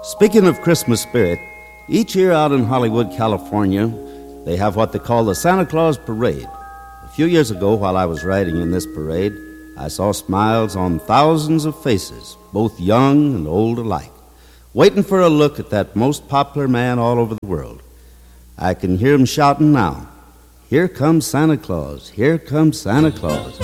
Speaking of Christmas spirit, each year out in Hollywood, California, they have what they call the Santa Claus Parade. A few years ago, while I was riding in this parade, I saw smiles on thousands of faces, both young and old alike, waiting for a look at that most popular man all over the world. I can hear him shouting now, "Here comes Santa Claus, here comes Santa Claus."